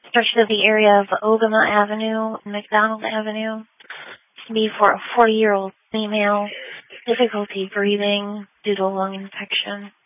Stretches of the area of Ogama Avenue and McDonald Avenue. To be for a 40-year-old female, difficulty breathing due to lung infection.